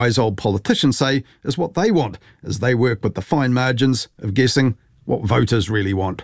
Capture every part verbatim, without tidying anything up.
As old politicians say, is what they want, as they work with the fine margins of guessing what voters really want.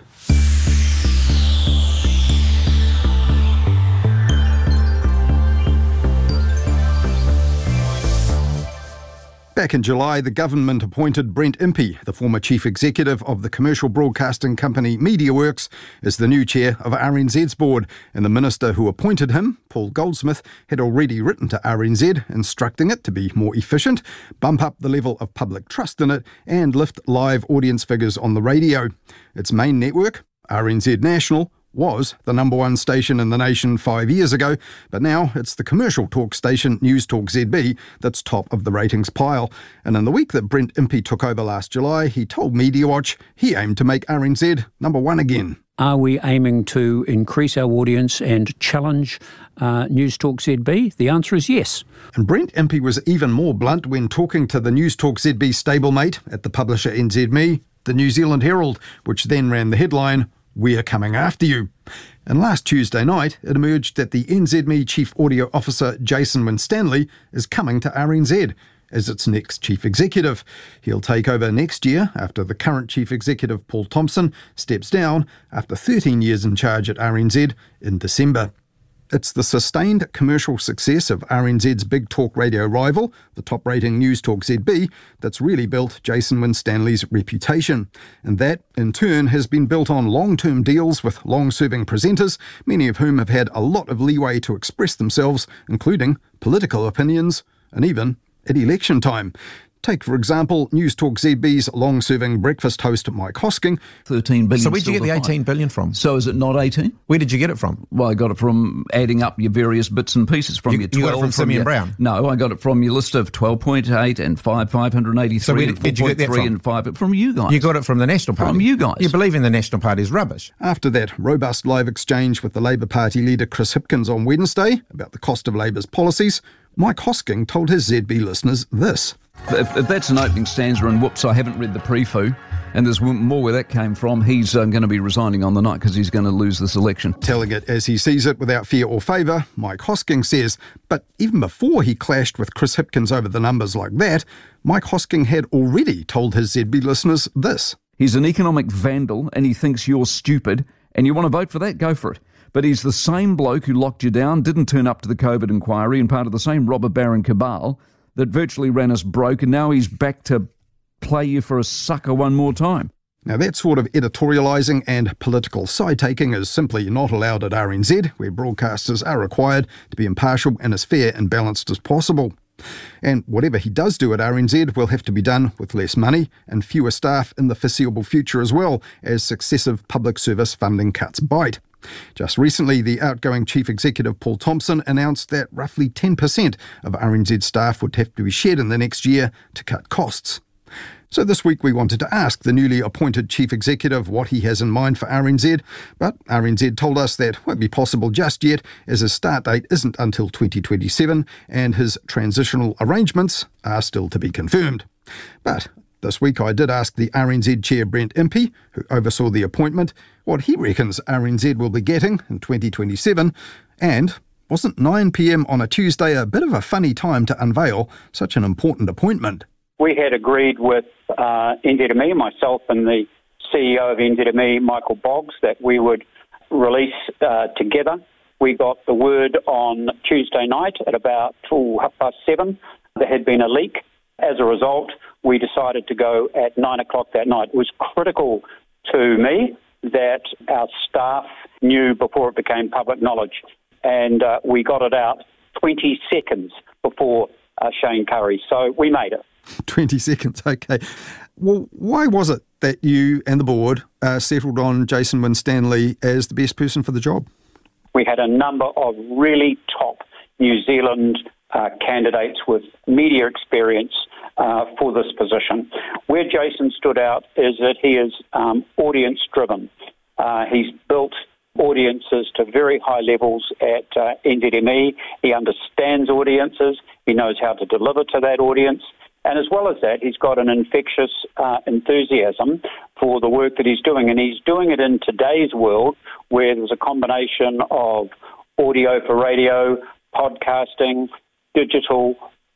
Back in July, the government appointed Brent Impey, the former chief executive of the commercial broadcasting company MediaWorks, as the new chair of R N Z's board. And the minister who appointed him, Paul Goldsmith, had already written to R N Z instructing it to be more efficient, bump up the level of public trust in it, and lift live audience figures on the radio. Its main network, R N Z National, was the number one station in the nation five years ago, but now it's the commercial talk station News Talk Z B that's top of the ratings pile. And in the week that Brent Impey took over last July, he told MediaWatch he aimed to make R N Z number one again. Are we aiming to increase our audience and challenge uh, News Talk Z B? The answer is yes. And Brent Impey was even more blunt when talking to the News Talk Z B stablemate at the publisher N Z M E, the New Zealand Herald, which then ran the headline, "We're coming after you." And last Tuesday night, it emerged that the N Z M E Chief Audio Officer Jason Winstanley is coming to R N Z as its next Chief Executive. He'll take over next year after the current Chief Executive Paul Thompson steps down after thirteen years in charge at R N Z in December. It's the sustained commercial success of R N Z's big talk radio rival, the top-rating News Talk Z B, that's really built Jason Winstanley's reputation. And that, in turn, has been built on long-term deals with long-serving presenters, many of whom have had a lot of leeway to express themselves, including political opinions, and even at election time. Take, for example, News Talk Z B's long-serving breakfast host Mike Hosking. thirteen billion. So where'd you get the eighteen billion from? So is it not eighteen? Where did you get it from? Well, I got it from adding up your various bits and pieces from you, your you twelve. got it from, from Simeon your, Brown? No, I got it from your list of twelve point eight and five, five hundred eighty-three so where and did you get that from? and five. From you guys. You got it from the National Party? From you guys. You believe in the National Party's rubbish. After that robust live exchange with the Labour Party leader Chris Hipkins on Wednesday about the cost of Labour's policies, Mike Hosking told his Z B listeners this. If, if that's an opening stanza and whoops, I haven't read the pre-foo, and there's more where that came from, he's um, going to be resigning on the night because he's going to lose this election. Telling it as he sees it without fear or favour, Mike Hosking says, but even before he clashed with Chris Hipkins over the numbers like that, Mike Hosking had already told his Z B listeners this. He's an economic vandal and he thinks you're stupid, and you want to vote for that, go for it. But he's the same bloke who locked you down, didn't turn up to the COVID inquiry, and part of the same robber baron cabal that virtually ran us broke, and now he's back to play you for a sucker one more time. Now that sort of editorialising and political side-taking is simply not allowed at R N Z, where broadcasters are required to be impartial and as fair and balanced as possible. And whatever he does do at R N Z will have to be done with less money and fewer staff in the foreseeable future as well, as successive public service funding cuts bite. Just recently, the outgoing Chief Executive Paul Thompson announced that roughly ten percent of R N Z staff would have to be shed in the next year to cut costs. So this week we wanted to ask the newly appointed Chief Executive what he has in mind for R N Z, but R N Z told us that won't be possible just yet, as his start date isn't until twenty twenty-seven and his transitional arrangements are still to be confirmed. But this week I did ask the R N Z Chair Brent Impey, who oversaw the appointment, what he reckons R N Z will be getting in twenty twenty-seven, and wasn't nine p m on a Tuesday a bit of a funny time to unveil such an important appointment? We had agreed with uh, N Z M E, myself and the C E O of N Z M E, Michael Boggs, that we would release uh, together. We got the word on Tuesday night at about oh, half past seven. There had been a leak. As a result, we decided to go at nine o'clock that night. It was critical to me that our staff knew before it became public knowledge. And uh, we got it out twenty seconds before uh, Shane Curry. So we made it. twenty seconds, okay. Well, why was it that you and the board uh, settled on Jason Winstanley as the best person for the job? We had a number of really top New Zealand uh, candidates with media experience uh, for this position. Where Jason stood out is that he is um, audience-driven. Uh, he's built audiences to very high levels at uh, N Z M E. He understands audiences. He knows how to deliver to that audience. And as well as that, he's got an infectious uh, enthusiasm for the work that he's doing. And he's doing it in today's world where there's a combination of audio for radio, podcasting, digital,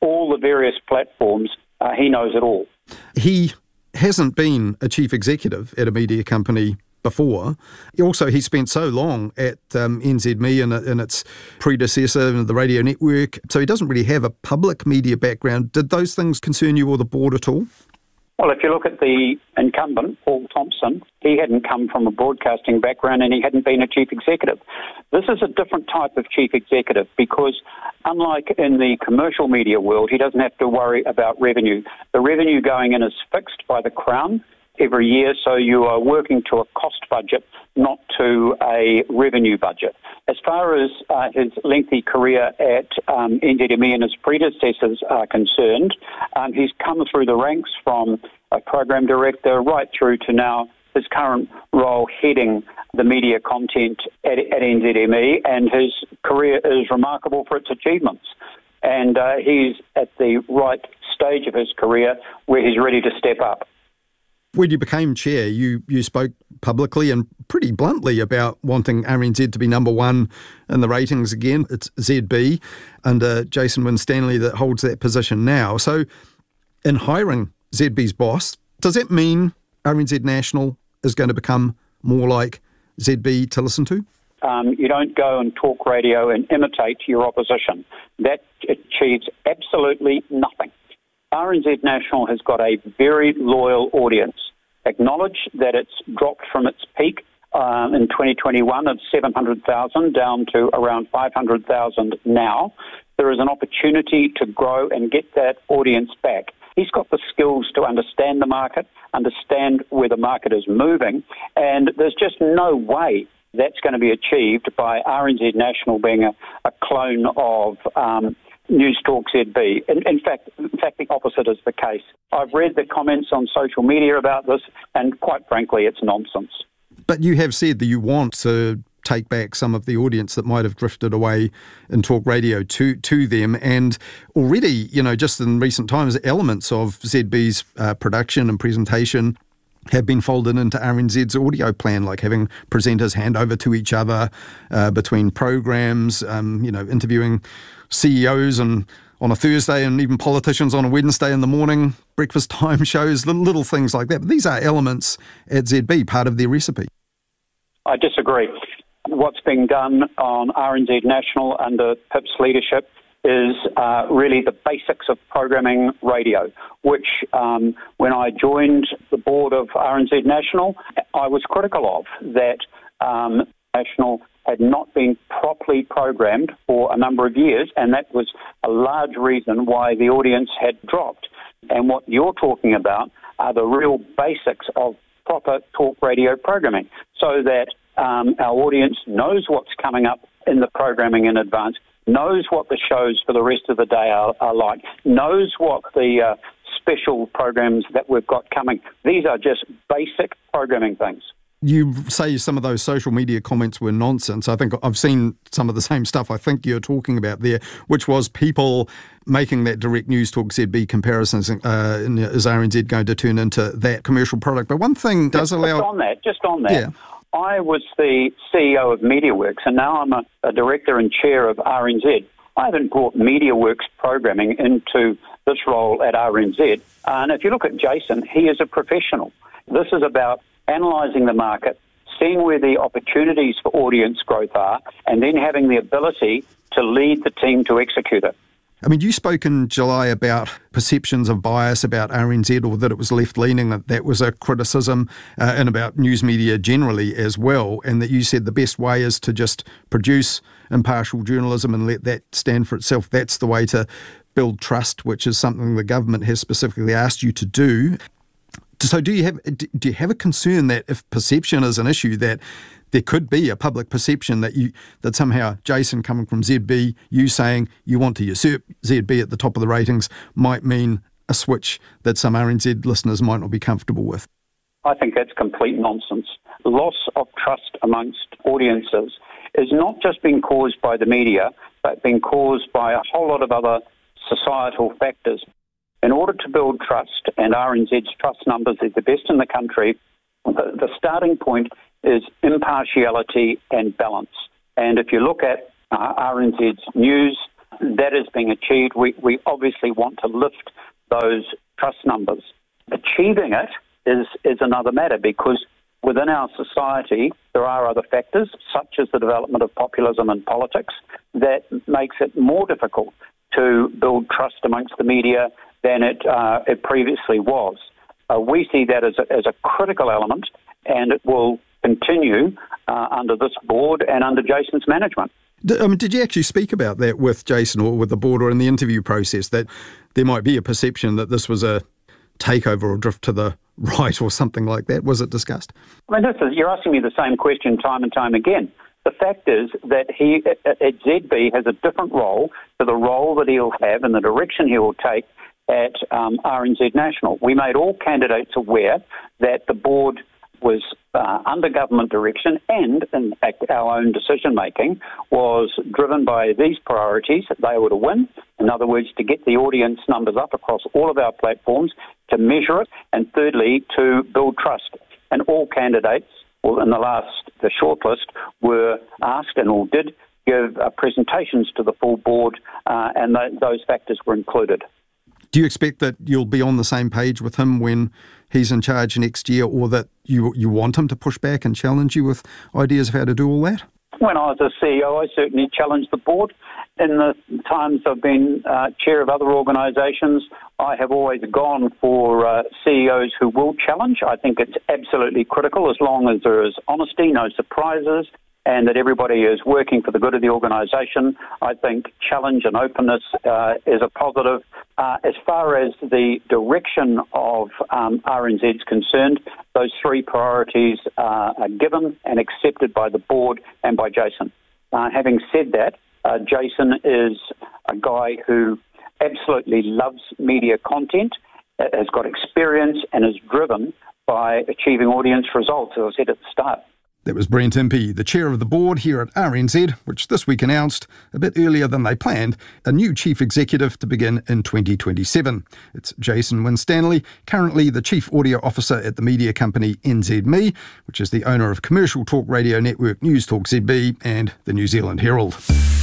all the various platforms, uh, he knows it all. He hasn't been a chief executive at a media company before. Also, he spent so long at um, N Z M E and, and its predecessor, the radio network, so he doesn't really have a public media background. Did those things concern you or the board at all? Well, if you look at the incumbent, Paul Thompson, he hadn't come from a broadcasting background and he hadn't been a chief executive. This is a different type of chief executive because unlike in the commercial media world, he doesn't have to worry about revenue. The revenue going in is fixed by the Crown every year, so you are working to a cost budget, not to a revenue budget. As far as uh, his lengthy career at um, N Z M E and his predecessors are concerned, um, he's come through the ranks from a program director right through to now his current role heading the media content at, at N Z M E, and his career is remarkable for its achievements. And uh, he's at the right stage of his career where he's ready to step up. When you became chair, you, you spoke publicly and pretty bluntly about wanting R N Z to be number one in the ratings again. It's Z B under Jason Winstanley that holds that position now. So in hiring Z B's boss, does that mean R N Z National is going to become more like Z B to listen to? Um, you don't go and talk radio and imitate your opposition. That achieves absolutely nothing. R N Z National has got a very loyal audience. Acknowledge that it's dropped from its peak um, in twenty twenty-one of seven hundred thousand down to around five hundred thousand now. There is an opportunity to grow and get that audience back. He's got the skills to understand the market, understand where the market is moving, and there's just no way that's going to be achieved by R N Z National being a, a clone of um, News Talk Z B. In, in fact, in fact, the opposite is the case. I've read the comments on social media about this, and quite frankly, it's nonsense. But you have said that you want to take back some of the audience that might have drifted away in talk radio to to them, and already, you know, just in recent times, elements of Z B's uh, production and presentation have been folded into R N Z's audio plan, like having presenters hand over to each other uh, between programs, um, you know, interviewing C E Os and on a Thursday and even politicians on a Wednesday in the morning, breakfast time shows, little, little things like that. But these are elements at Z B, part of their recipe. I disagree. What's being done on R N Z National under Pip's leadership is uh, really the basics of programming radio, which um, when I joined the board of R N Z National, I was critical of, that um, National had not been properly programmed for a number of years, and that was a large reason why the audience had dropped. And what you're talking about are the real basics of proper talk radio programming, so that um, our audience knows what's coming up in the programming in advance, knows what the shows for the rest of the day are, are like, knows what the uh, special programs that we've got coming. These are just basic programming things. You say some of those social media comments were nonsense. I think I've seen some of the same stuff I think you're talking about there, which was people making that direct News Talk Z B comparisons. Uh, is R N Z going to turn into that commercial product? But one thing does just, allow... Just on that, just on that. Yeah. I was the C E O of MediaWorks, and now I'm a, a director and chair of R N Z. I haven't brought MediaWorks programming into this role at R N Z. And if you look at Jason, he is a professional. This is about analysing the market, seeing where the opportunities for audience growth are, and then having the ability to lead the team to execute it. I mean, you spoke in July about perceptions of bias about R N Z, or that it was left-leaning, that that was a criticism, uh, and about news media generally as well, and that you said the best way is to just produce impartial journalism and let that stand for itself. That's the way to build trust, which is something the government has specifically asked you to do. So do you have do you have a concern that if perception is an issue, that there could be a public perception that you that somehow Jason coming from Z B, you saying you want to usurp Z B at the top of the ratings, might mean a switch that some R N Z listeners might not be comfortable with? I think that's complete nonsense. Loss of trust amongst audiences is not just being caused by the media, but being caused by a whole lot of other societal factors. In order to build trust, and R N Z's trust numbers are the best in the country, the, the starting point is impartiality and balance. And if you look at uh, R N Z's news That is being achieved. We, we obviously want to lift those trust numbers. Achieving it is, is another matter, because within our society there are other factors, such as the development of populism in politics, that makes it more difficult to build trust amongst the media than it, uh, it previously was. Uh, we see that as a, as a critical element, and it will continue uh, under this board and under Jason's management. Did, I mean, did you actually speak about that with Jason or with the board or in the interview process, that there might be a perception that this was a takeover or drift to the right or something like that? Was it discussed? I mean, this is, you're asking me the same question time and time again. The fact is that he at Z B has a different role to the role that he'll have and the direction he will take at um, R N Z National. We made all candidates aware that the board was uh, under government direction, and in fact our own decision making was driven by these priorities. They were to win, in other words, to get the audience numbers up across all of our platforms, to measure it, and thirdly, to build trust. And all candidates, well, in the last, the shortlist, were asked and all did give uh, presentations to the full board, uh, and th- those factors were included. Do you expect that you'll be on the same page with him when he's in charge next year, or that you you want him to push back and challenge you with ideas of how to do all that? When I was a C E O, I certainly challenged the board. In the times I've been uh, chair of other organisations, I have always gone for uh, C E Os who will challenge. I think it's absolutely critical, as long as there is honesty, no surprises, and that everybody is working for the good of the organisation. I think challenge and openness uh, is a positive. Uh, as far as the direction of um, R N Z is concerned, those three priorities uh, are given and accepted by the board and by Jason. Uh, having said that, uh, Jason is a guy who absolutely loves media content, has got experience, and is driven by achieving audience results, as I said at the start. That was Brent Impey, the chair of the board here at R N Z, which this week announced, a bit earlier than they planned, a new chief executive to begin in twenty twenty-seven. It's Jason Winstanley, currently the chief audio officer at the media company N Z M E, which is the owner of commercial talk radio network Newstalk Z B and the New Zealand Herald.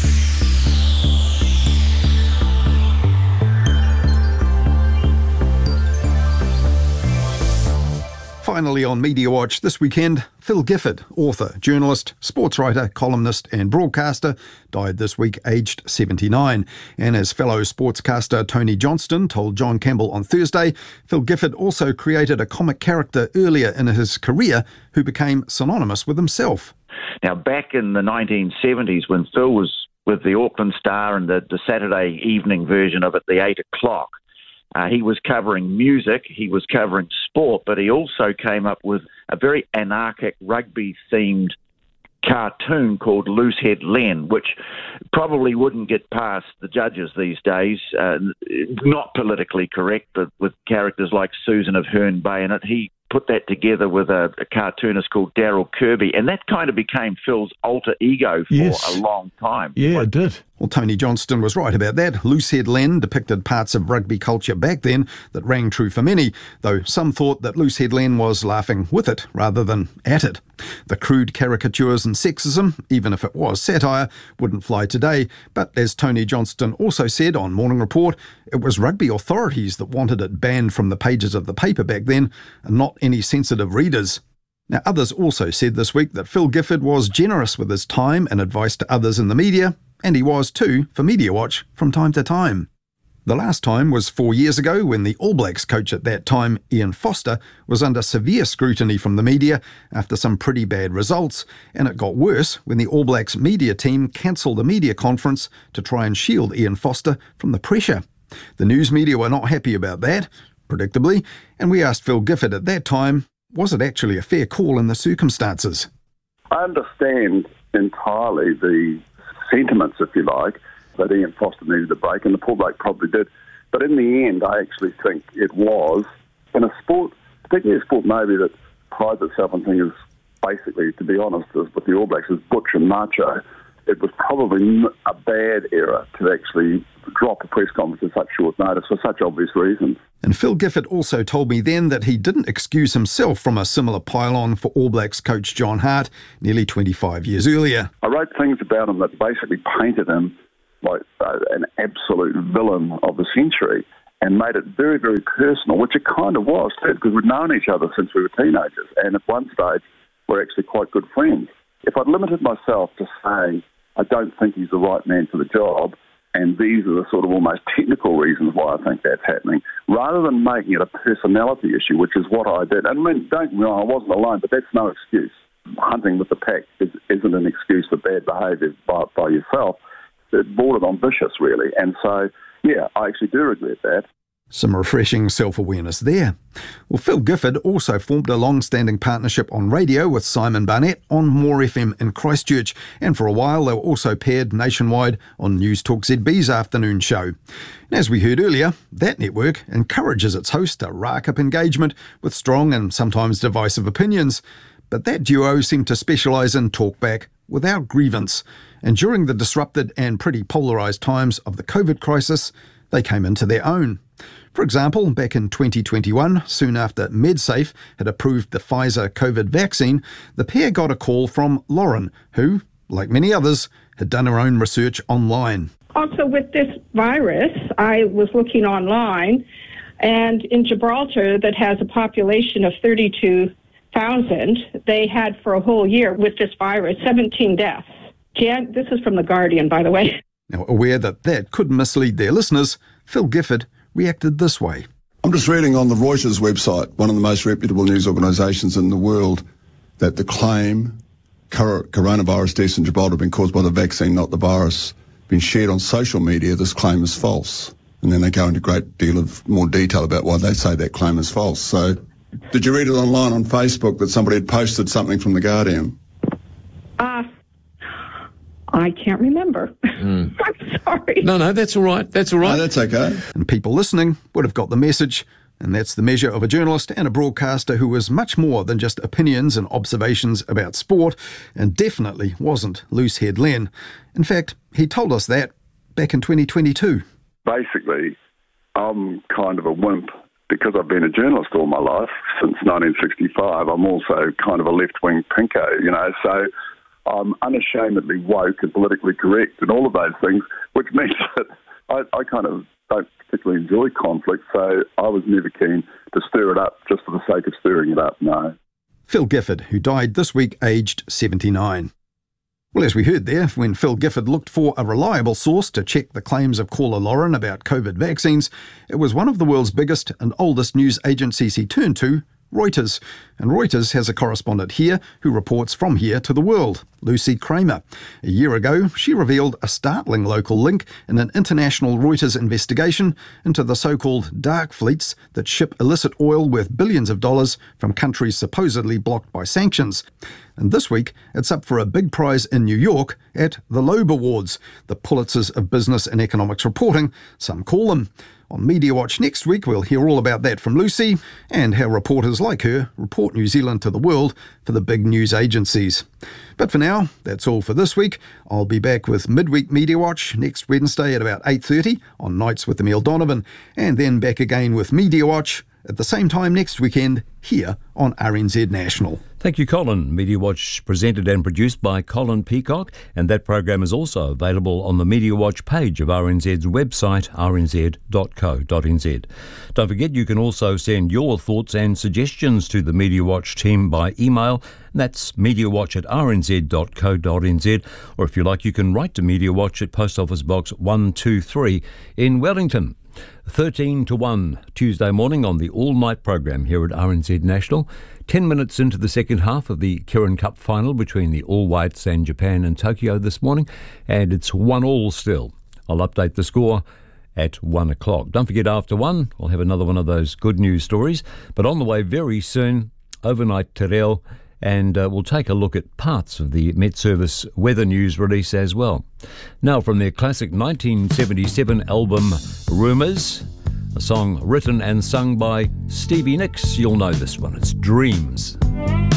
Finally on Media Watch this weekend, Phil Gifford, author, journalist, sports writer, columnist and broadcaster, died this week aged seventy-nine. And as fellow sportscaster Tony Johnston told John Campbell on Thursday, Phil Gifford also created a comic character earlier in his career who became synonymous with himself. Now, back in the nineteen seventies, when Phil was with the Auckland Star and the, the Saturday evening version of it, the eight o'clock, Uh, he was covering music, he was covering sport, but he also came up with a very anarchic rugby-themed cartoon called Loosehead Len, which probably wouldn't get past the judges these days. Uh, not politically correct, but with characters like Susan of Herne Bay in it. He put that together with a, a cartoonist called Daryl Kirby, and that kind of became Phil's alter ego for yes. a long time. Yeah, it did. Well, Tony Johnston was right about that. Loosehead Len depicted parts of rugby culture back then that rang true for many, though some thought that Loosehead Len was laughing with it rather than at it. The crude caricatures and sexism, even if it was satire, wouldn't fly today. But as Tony Johnston also said on Morning Report, it was rugby authorities that wanted it banned from the pages of the paper back then, and not any sensitive readers. Now, others also said this week that Phil Gifford was generous with his time and advice to others in the media, and he was too for Media Watch from time to time. The last time was four years ago when the All Blacks coach at that time, Ian Foster, was under severe scrutiny from the media after some pretty bad results, and it got worse when the All Blacks media team cancelled a media conference to try and shield Ian Foster from the pressure. The news media were not happy about that, predictably, and we asked Phil Gifford at that time, was it actually a fair call in the circumstances? I understand entirely the sentiments, if you like, that Ian Foster needed a break, and the Paul Blake probably did. But in the end, I actually think it was, in a sport, particularly a sport maybe that prides itself on things, basically, to be honest, with the All Blacks, is butch and macho, it was probably a bad era to actually drop a press conference at such short notice for such obvious reasons. And Phil Gifford also told me then that he didn't excuse himself from a similar pile-on for All Blacks coach John Hart nearly twenty-five years earlier. I wrote things about him that basically painted him like uh, an absolute villain of the century, and made it very, very personal, which it kind of was too, because we'd known each other since we were teenagers, and at one stage we're actually quite good friends. If I'd limited myself to saying, I don't think he's the right man for the job, and these are the sort of almost technical reasons why I think that's happening, rather than making it a personality issue, which is what I did. And I mean, don't get me wrong, I wasn't alone, but that's no excuse. Hunting with the pack is, isn't an excuse for bad behaviour by, by yourself. It bordered on vicious, really. And so, yeah, I actually do regret that. Some refreshing self-awareness there. Well, Phil Gifford also formed a long-standing partnership on radio with Simon Barnett on More F M in Christchurch, and for a while they were also paired nationwide on News Talk Z B's afternoon show. And as we heard earlier, that network encourages its host to rack up engagement with strong and sometimes divisive opinions. But that duo seemed to specialise in talkback without grievance, and during the disrupted and pretty polarised times of the COVID crisis, they came into their own. For example, back in twenty twenty-one, soon after MedSafe had approved the Pfizer COVID vaccine, the pair got a call from Lauren, who, like many others, had done her own research online. Also, with this virus, I was looking online, and in Gibraltar, that has a population of thirty-two thousand, they had for a whole year with this virus seventeen deaths. Jan, this is from The Guardian, by the way. Now, aware that that could mislead their listeners, Phil Gifford reacted this way. I'm just reading on the Reuters website, one of the most reputable news organisations in the world, that the claim coronavirus deaths in Gibraltar have been caused by the vaccine, not the virus, been shared on social media. This claim is false. And then they go into a great deal of more detail about why they say that claim is false. So did you read it online on Facebook that somebody had posted something from The Guardian? Uh, I can't remember. Mm. I'm sorry. No, no, that's all right. That's all right. No, that's okay. And people listening would have got the message. And that's the measure of a journalist and a broadcaster who was much more than just opinions and observations about sport, and definitely wasn't loose-head Len. In fact, he told us that back in twenty twenty-two. Basically, I'm kind of a wimp. Because I've been a journalist all my life, since nineteen sixty-five, I'm also kind of a left-wing pinko, you know, so I'm unashamedly woke and politically correct and all of those things, which means that I, I kind of don't particularly enjoy conflict, so I was never keen to stir it up just for the sake of stirring it up, no. Phil Gifford, who died this week aged seventy-nine. Well, as we heard there, when Phil Gifford looked for a reliable source to check the claims of caller Lauren about COVID vaccines, it was one of the world's biggest and oldest news agencies he turned to, Reuters. And Reuters has a correspondent here who reports from here to the world, Lucy Kramer. A year ago, she revealed a startling local link in an international Reuters investigation into the so-called dark fleets that ship illicit oil worth billions of dollars from countries supposedly blocked by sanctions. And this week, it's up for a big prize in New York at the Loeb Awards, the Pulitzers of Business and Economics Reporting, some call them. On Media Watch next week, we'll hear all about that from Lucy and how reporters like her report New Zealand to the world for the big news agencies. But for now, that's all for this week. I'll be back with Midweek Media Watch next Wednesday at about eight thirty on Nights with Emile Donovan, and then back again with Media Watch at the same time next weekend here on R N Z National. Thank you, Colin. Media Watch presented and produced by Colin Peacock, and that program is also available on the Media Watch page of R N Z's website, r n z dot co dot n z. Don't forget you can also send your thoughts and suggestions to the Media Watch team by email. That's mediawatch at r n z dot co dot n z, or if you like, you can write to Media Watch at Post Office Box one two three in Wellington. thirteen to one Tuesday morning on the all-night program here at R N Z National. Ten minutes into the second half of the Kirin Cup final between the All Whites and Japan and Tokyo this morning, and it's one all still. I'll update the score at one o'clock. Don't forget, after one, I'll have another one of those good news stories. But on the way very soon, overnight te reo, and uh, we'll take a look at parts of the Met Service weather news release as well. Now, from their classic nineteen seventy-seven album Rumours, a song written and sung by Stevie Nicks. You'll know this one. It's Dreams.